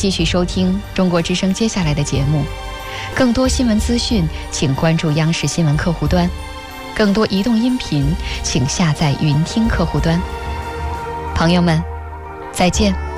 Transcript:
继续收听中国之声接下来的节目。更多新闻资讯，请关注央视新闻客户端；更多移动音频，请下载云听客户端。朋友们，再见。